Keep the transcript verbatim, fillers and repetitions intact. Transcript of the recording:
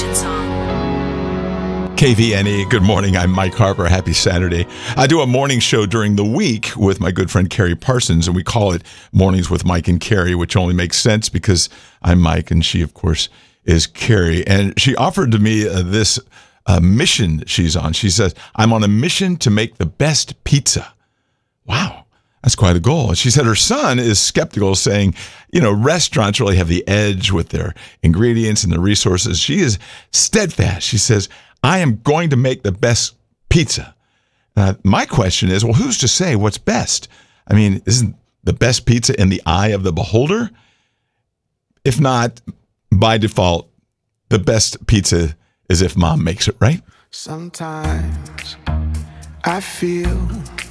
Celebration song. K V N E, good morning. I'm Mike Harper. Happy Saturday. I do a morning show during the week with my good friend Carrie Parsons, and we call it Mornings with Mike and Carrie, which only makes sense because I'm Mike and she, of course, is Carrie. And she offered to me uh, this uh, mission she's on. She says, I'm on a mission to make the best pizza. Wow. That's quite a goal. She said her son is skeptical, saying, you know, restaurants really have the edge with their ingredients and the resources. She is steadfast. She says, I am going to make the best pizza. Uh, my question is, well, who's to say what's best? I mean, isn't the best pizza in the eye of the beholder? If not, by default, the best pizza is if mom makes it, right? Sometimes I feel